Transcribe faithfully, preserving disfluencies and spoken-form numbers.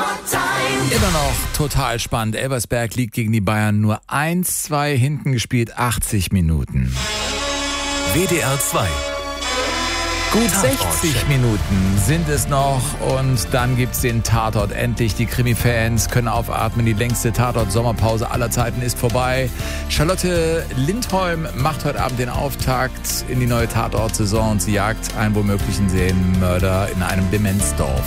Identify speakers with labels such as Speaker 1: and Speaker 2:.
Speaker 1: Immer noch total spannend. Elversberg liegt gegen die Bayern nur eins zwei hinten gespielt, achtzig Minuten.
Speaker 2: W D R zwei.
Speaker 1: Gut sechzig Minuten sind es noch und dann gibt's den Tatort. Endlich, die Krimi-Fans können aufatmen. Die längste Tatort-Sommerpause aller Zeiten ist vorbei. Charlotte Lindholm macht heute Abend den Auftakt in die neue Tatort-Saison und sie jagt einen womöglichen Serienmörder in einem Demenzdorf.